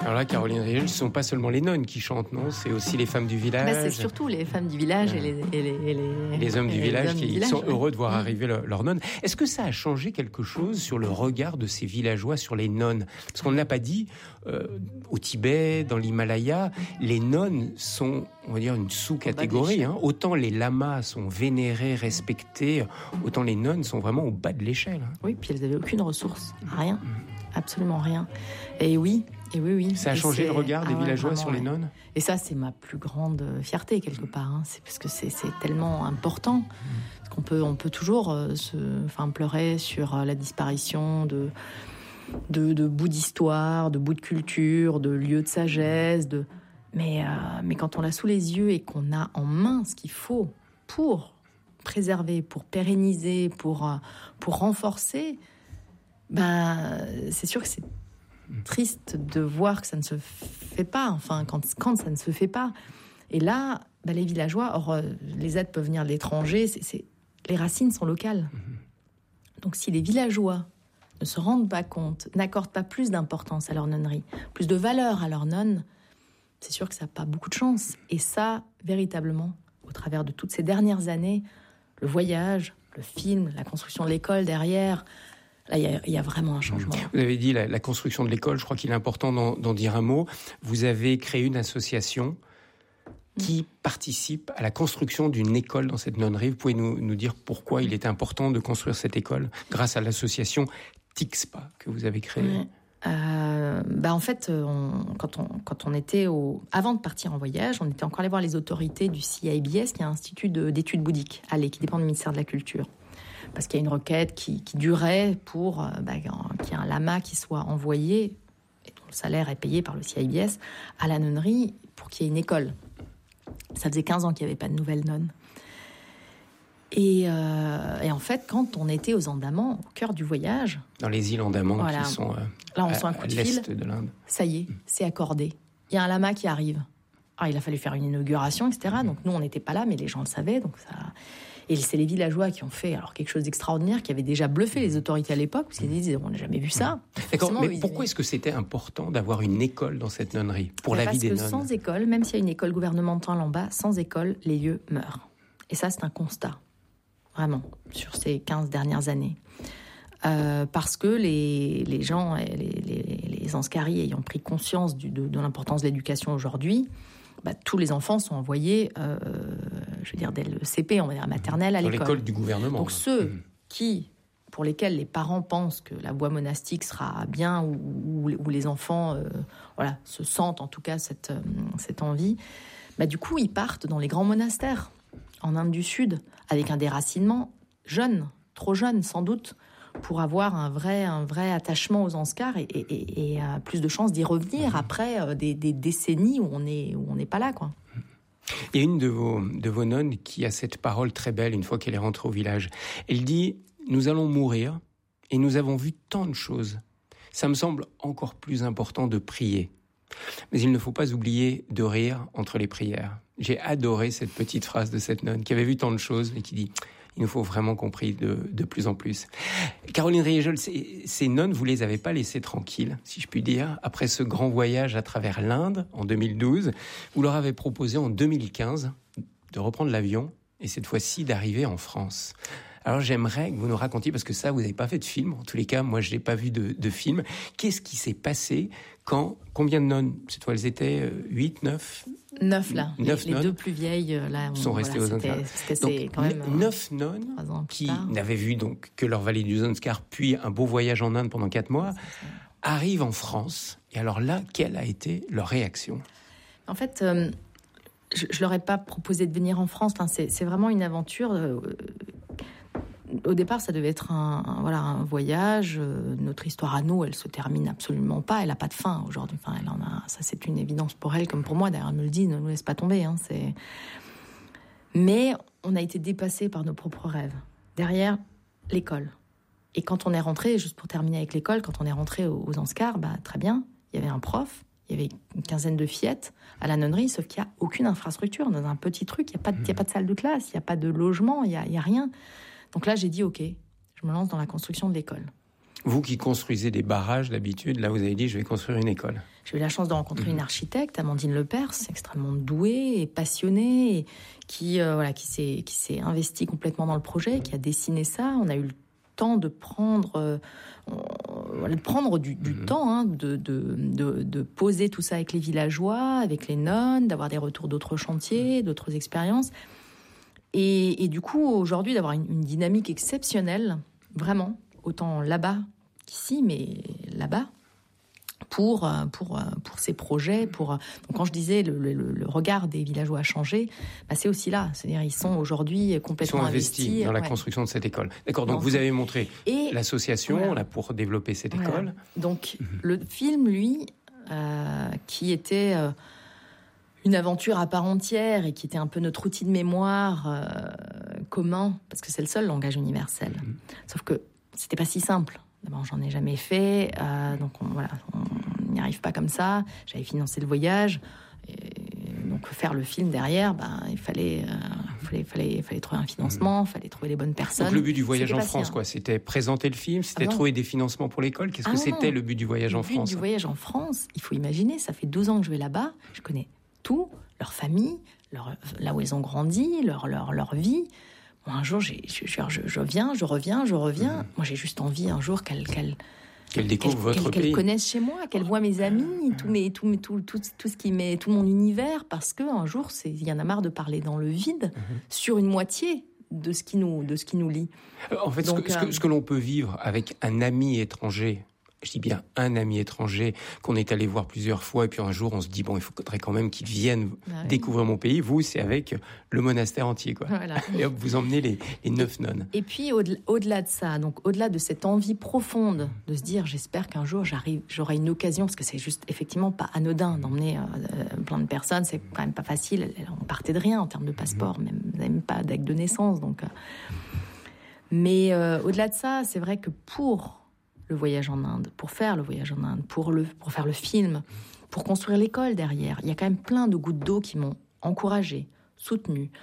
Alors là, Caroline Riegel, ce ne sont pas seulement les nonnes qui chantent, non ? C'est aussi les femmes du village. C'est surtout les femmes du village et les hommes du village qui sont heureux de voir arriver leurs nonnes. Est-ce que ça a changé quelque chose sur le regard de ces villageois sur les nonnes ? Parce qu'on ne l'a pas dit, au Tibet, dans l'Himalaya, les nonnes sont, on va dire, une sous-catégorie. Autant les lamas sont vénérés, respectés, autant les nonnes sont vraiment au bas de l'échelle. Oui, puis elles n'avaient aucune ressource, rien, absolument rien. Et oui. Ça a changé le regard des villageois sur les nonnes ? Et ça, c'est ma plus grande fierté, quelque part. C'est parce que c'est tellement important. Parce qu'on peut toujours pleurer sur la disparition de bouts d'histoire, de bouts de culture, de lieux de sagesse. Mais quand on l'a sous les yeux et qu'on a en main ce qu'il faut pour préserver, pour pérenniser, pour renforcer, c'est sûr que c'est triste de voir que ça ne se fait pas, enfin quand ça ne se fait pas. Et là, les villageois, les aides peuvent venir de l'étranger, les racines sont locales. Donc si les villageois ne se rendent pas compte, n'accordent pas plus d'importance à leur nonnerie, plus de valeur à leur nonne, c'est sûr que ça n'a pas beaucoup de chance. Et ça, véritablement, au travers de toutes ces dernières années, le voyage, le film, la construction de l'école derrière, là, il y a vraiment un changement. Vous avez dit la construction de l'école, je crois qu'il est important d'en dire un mot. Vous avez créé une association qui participe à la construction d'une école dans cette nonnerie. Vous pouvez nous dire pourquoi il était important de construire cette école grâce à l'association TIXPA que vous avez créée. En fait, quand on était avant de partir en voyage, on était encore allé voir les autorités du CIBS, qui est un institut d'études bouddhiques, qui dépend du ministère de la Culture. Parce qu'il y a une requête qui durait pour qu'il y ait un lama qui soit envoyé, et dont le salaire est payé par le CIBS, à la nonnerie pour qu'il y ait une école. Ça faisait 15 ans qu'il n'y avait pas de nouvelles nonnes. Et en fait, quand on était aux Andamans, au cœur du voyage... Dans les îles Andamans qui sont là, on reçoit un coup de fil, l'est de l'Inde. Ça y est, c'est accordé. Il y a un lama qui arrive. Il a fallu faire une inauguration, etc. Donc nous, on n'était pas là, mais les gens le savaient. Donc ça... Et c'est les villageois qui ont fait quelque chose d'extraordinaire, qui avait déjà bluffé les autorités à l'époque, parce qu'ils disaient, on n'a jamais vu ça. D'accord, mais pourquoi est-ce que c'était important d'avoir une école dans cette nonnerie, pour la vie des nonnes ? Parce que sans école, même s'il y a une école gouvernementale en bas, sans école, les lieux meurent. Et ça, c'est un constat, vraiment, sur ces 15 dernières années. Parce que les gens, les Anskaris ayant pris conscience de l'importance de l'éducation aujourd'hui, tous les enfants sont envoyés, dès le CP, on va dire maternelle, à l'école. Dans l'école du gouvernement. Donc ceux pour lesquels les parents pensent que la voie monastique sera bien, ou les enfants se sentent en tout cas cette envie, du coup ils partent dans les grands monastères en Inde du Sud, avec un déracinement jeune, trop jeune sans doute, pour avoir un vrai attachement aux Anskars et plus de chances d'y revenir après des décennies où on n'est pas là, quoi. Il y a une de vos nonnes qui a cette parole très belle une fois qu'elle est rentrée au village. Elle dit « Nous allons mourir et nous avons vu tant de choses. Ça me semble encore plus important de prier. Mais il ne faut pas oublier de rire entre les prières. » J'ai adoré cette petite phrase de cette nonne qui avait vu tant de choses et qui dit « Il nous faut vraiment qu'on prie de plus en plus. » Caroline Riegel, ces nonnes, vous les avez pas laissées tranquilles, si je puis dire. Après ce grand voyage à travers l'Inde en 2012, vous leur avez proposé en 2015 de reprendre l'avion et cette fois-ci d'arriver en France. Alors j'aimerais que vous nous racontiez, parce que ça, vous n'avez pas fait de film. En tous les cas, moi, je n'ai pas vu de film. Qu'est-ce qui s'est passé combien de nonnes, cette fois, elles étaient 8, 9 9 là. 9 les deux plus vieilles, là, sont restées aux Zanskar. Donc, quand même 9 nonnes qui n'avaient vu donc que leur vallée du Zanskar, puis un beau voyage en Inde pendant 4 mois, arrivent en France. Et alors là, quelle a été leur réaction ? En fait, je leur ai pas proposé de venir en France. Enfin, c'est vraiment une aventure. Au départ, ça devait être un voyage. Notre histoire à nous, elle se termine absolument pas. Elle a pas de fin aujourd'hui. Enfin, ça, c'est une évidence pour elle comme pour moi. D'ailleurs, elle me le dit, ne nous laisse pas tomber. Mais on a été dépassés par nos propres rêves. Derrière, l'école. Et quand on est rentré, juste pour terminer avec l'école, quand on est rentré aux Anskars, très bien, il y avait un prof, il y avait une quinzaine de fillettes à la nonnerie, sauf qu'il n'y a aucune infrastructure. Dans un petit truc, il n'y a pas de salle de classe, il n'y a pas de logement, il y a rien. Donc là, j'ai dit, OK, je me lance dans la construction de l'école. Vous qui construisez des barrages d'habitude, là vous avez dit je vais construire une école. J'ai eu la chance de rencontrer une architecte, Amandine Lepers, extrêmement douée et passionnée, et qui s'est investie complètement dans le projet, qui a dessiné ça. On a eu le temps de prendre du temps, de poser tout ça avec les villageois, avec les nonnes, d'avoir des retours d'autres chantiers, d'autres expériences. Et du coup, aujourd'hui, d'avoir une dynamique exceptionnelle, vraiment, autant là-bas qu'ici, mais là-bas, pour ces projets. Donc quand je disais le regard des villageois a changé, c'est aussi là. C'est-à-dire ils sont aujourd'hui complètement investis dans la construction de cette école. D'accord, donc vous avez montré l'association là, pour développer cette école. Donc le film, lui, qui était une aventure à part entière et qui était un peu notre outil de mémoire commun, parce que c'est le seul langage universel. Sauf que c'était pas si simple. D'abord, j'en ai jamais fait, donc on n'y arrive pas comme ça. J'avais financé le voyage, et donc faire le film derrière, il fallait trouver un financement, il fallait trouver les bonnes personnes. Donc le but du voyage en France, c'était présenter le film, c'était trouver des financements pour l'école. Qu'est-ce que c'était le but du voyage en France ? Le but du voyage en France, il faut imaginer, ça fait 12 ans que je vais là-bas, je connais tout, leur famille, là où ils ont grandi, leur vie. Moi, un jour, je reviens. Moi, j'ai juste envie un jour qu'elle découvre votre pays, qu'elle connaisse chez moi, qu'elle voit mes amis, tout mon univers, parce que un jour, il y en a marre de parler dans le vide sur une moitié de ce qui nous lie. En fait, donc, ce que l'on peut vivre avec un ami étranger. Je dis bien un ami étranger qu'on est allé voir plusieurs fois et puis un jour on se dit il faudrait quand même qu'il vienne découvrir mon pays. Vous, c'est avec le monastère entier, quoi. Voilà. Et hop, vous emmenez les 9 nonnes. Et puis au-delà de ça, donc au-delà de cette envie profonde de se dire j'espère qu'un jour j'aurai une occasion, parce que c'est juste effectivement pas anodin d'emmener plein de personnes, c'est quand même pas facile. On partait de rien en termes de passeport, même pas d'acte de naissance, donc. Mais au-delà de ça, c'est vrai que pour le voyage en Inde, pour faire le voyage en Inde, pour faire le film, pour construire l'école derrière. Il y a quand même plein de gouttes d'eau qui m'ont encouragée, soutenue,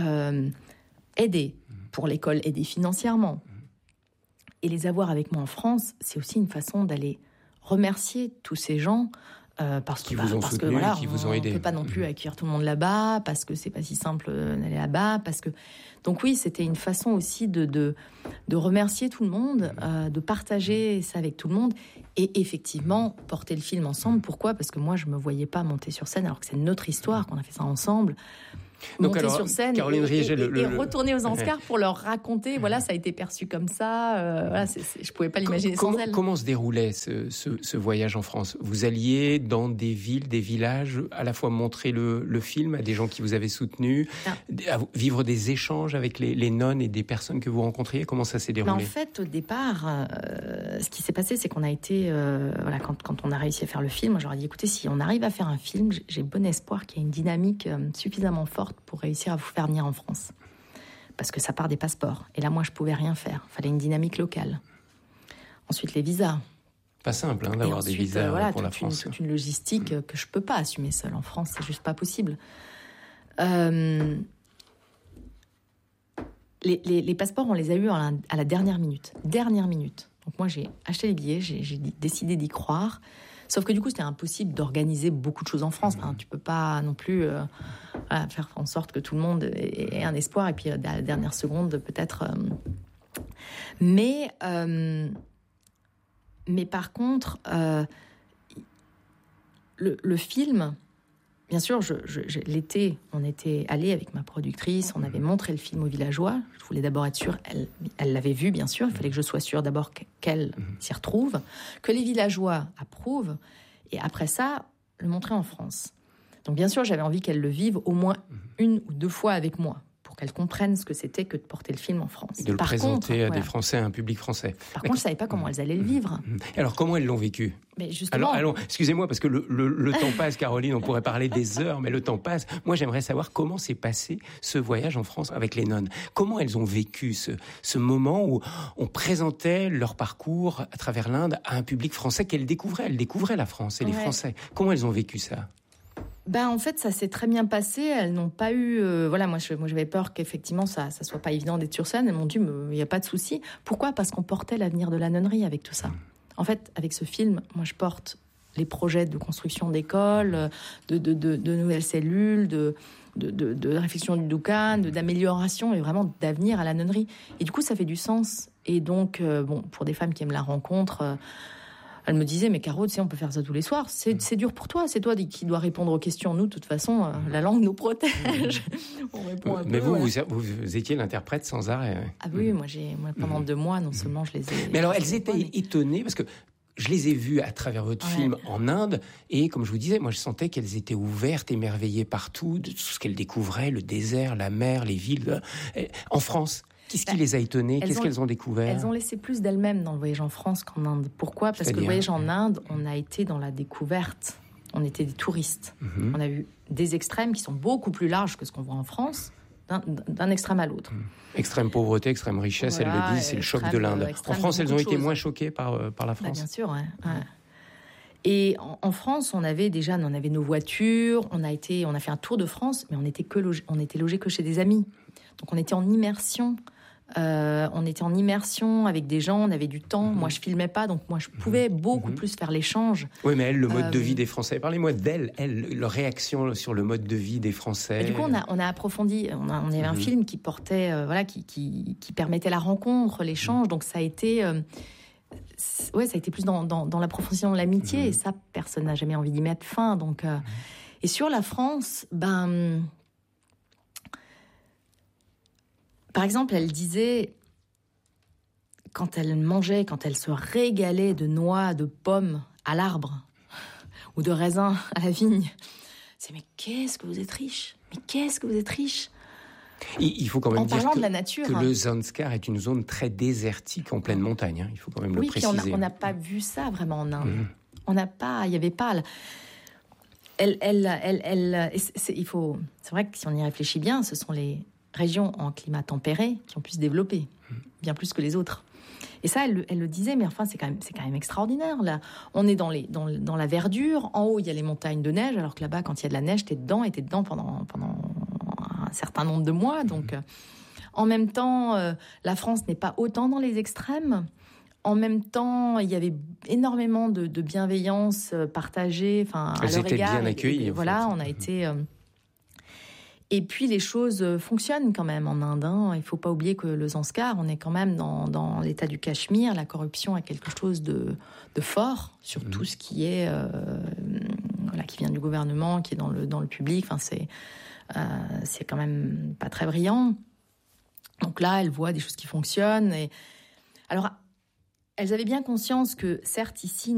aidée pour l'école, aidée financièrement. Et les avoir avec moi en France, c'est aussi une façon d'aller remercier tous ces gens parce que vous ont aidé. On peut pas non plus accueillir tout le monde là-bas, parce que c'est pas si simple d'aller là-bas, donc oui, c'était une façon aussi de remercier tout le monde, de partager ça avec tout le monde et effectivement porter le film ensemble. Pourquoi ? Parce que moi je me voyais pas monter sur scène alors que c'est notre histoire, qu'on a fait ça ensemble. Donc monter sur scène Caroline Riegel, et retourner aux Oscars pour leur raconter, ça a été perçu comme ça, je pouvais pas l'imaginer sans elle. Comment se déroulait ce voyage en France ? Vous alliez dans des villes, des villages, à la fois montrer le film à des gens qui vous avaient soutenu, vivre des échanges avec les nonnes et des personnes que vous rencontriez. Comment ça s'est déroulé ? En fait, au départ, ce qui s'est passé, c'est qu'on a été, quand on a réussi à faire le film, je leur ai dit, écoutez, si on arrive à faire un film, j'ai bon espoir qu'il y ait une dynamique suffisamment forte pour réussir à vous faire venir en France. Parce que ça part des passeports. Et là, moi, je pouvais rien faire. Il fallait une dynamique locale. Ensuite, les visas. Pas simple d'avoir des visas pour la France. Toute une logistique que je peux pas assumer seule en France. C'est juste pas possible. Les passeports, on les a eus à la dernière minute. Donc moi, j'ai acheté les billets, j'ai décidé d'y croire. Sauf que du coup, c'était impossible d'organiser beaucoup de choses en France. Tu peux pas non plus faire en sorte que tout le monde ait un espoir et puis à la dernière seconde, peut-être. Mais par contre, le film, bien sûr, l'été, on était allé avec ma productrice, on avait montré le film aux villageois. Je voulais d'abord être sûre, elle l'avait vu, bien sûr. Il fallait que je sois sûre d'abord qu'elle s'y retrouve, que les villageois approuvent, et après ça, le montrer en France. Donc bien sûr, j'avais envie qu'elle le vive au moins 1 ou 2 fois avec moi, pour qu'elle comprenne ce que c'était que de porter le film en France. Et de le présenter à des Français, à un public français. Par contre, je ne savais pas comment elles allaient le vivre. Alors, comment elles l'ont vécu ? Mais justement... Alors, excusez-moi, parce que le temps passe, Caroline, on pourrait parler des heures, mais le temps passe. Moi, j'aimerais savoir comment s'est passé ce voyage en France avec les nonnes. Comment elles ont vécu ce moment où on présentait leur parcours à travers l'Inde à un public français qu'elles découvraient. Elles découvraient la France et les Français. Comment elles ont vécu ça ? En fait, ça s'est très bien passé. Elles n'ont pas eu... moi, j'avais peur qu'effectivement, ça soit pas évident d'être sur scène. Elles m'ont dit, il n'y a pas de souci. Pourquoi ? Parce qu'on portait l'avenir de la nonnerie avec tout ça. En fait, avec ce film, moi, je porte les projets de construction d'écoles, de nouvelles cellules, de réflexion du Doukan, d'amélioration et vraiment d'avenir à la nonnerie. Et du coup, ça fait du sens. Et donc, pour des femmes qui aiment la rencontre... Elle me disait, mais Caro, tu sais, on peut faire ça tous les soirs. C'est dur pour toi. C'est toi qui dois répondre aux questions. Nous, de toute façon, la langue nous protège. On répond un peu. Mais vous étiez l'interprète sans arrêt. Ah oui, moi, pendant 2 mois, non seulement je les ai... Mais alors, elles étaient étonnées parce que je les ai vues à travers votre film en Inde. Et comme je vous disais, moi, je sentais qu'elles étaient ouvertes, émerveillées partout, de tout ce qu'elles découvraient, le désert, la mer, les villes. En France, qu'est-ce qui les a étonnées ? Qu'est-ce qu'elles ont découvert ? Elles ont laissé plus d'elles-mêmes dans le voyage en France qu'en Inde. Pourquoi ? Parce que le voyage en Inde, on a été dans la découverte. On était des touristes. On a vu des extrêmes qui sont beaucoup plus larges que ce qu'on voit en France, d'un extrême à l'autre. Extrême pauvreté, extrême richesse, elles le disent, c'est le choc de l'Inde. En France, elles ont été moins choquées par la France. Bien sûr, ouais. Et en France, on avait nos voitures, on a fait un tour de France, mais on était logés que chez des amis. Donc on était en immersion. Avec des gens, on avait du temps. Moi, je filmais pas, donc moi, je pouvais beaucoup plus faire l'échange. Oui, mais le mode de vie des Français. Parlez-moi d'elles, leur réaction sur le mode de vie des Français. Et du coup, on a approfondi. On avait un film qui portait, qui permettait la rencontre, l'échange. Donc ça a été, ça a été plus dans l'approfondissement de l'amitié. Et ça, personne n'a jamais envie d'y mettre fin. Donc, et sur la France, par exemple, elle disait, quand elle se régalait de noix, de pommes à l'arbre, ou de raisins à la vigne, c'est « Mais qu'est-ce que vous êtes riche ! Mais qu'est-ce que vous êtes riche !» Il faut quand même dire de la nature, que le Zanskar est une zone très désertique en pleine montagne. Il faut quand même le préciser. Oui, puis on n'a pas vu ça vraiment en Inde. Il n'y avait pas... C'est vrai que si on y réfléchit bien, ce sont les régions en climat tempéré qui ont pu se développer, bien plus que les autres. Et ça, elle le disait, mais enfin, c'est quand même extraordinaire. Là, on est dans la verdure. En haut, il y a les montagnes de neige, alors que là-bas, quand il y a de la neige, t'es dedans pendant un certain nombre de mois. Donc, en même temps, la France n'est pas autant dans les extrêmes. En même temps, il y avait énormément de bienveillance partagée, à leur égard. Elles étaient bien accueillies. Voilà, on a été... Et puis, les choses fonctionnent quand même en Inde. Il ne faut pas oublier que le Zanskar, on est quand même dans l'état du Cachemire. La corruption a quelque chose de fort sur tout ce qui est... qui vient du gouvernement, qui est dans le public. C'est quand même pas très brillant. Donc là, elle voit des choses qui fonctionnent. Alors, elles avaient bien conscience que, certes, ici...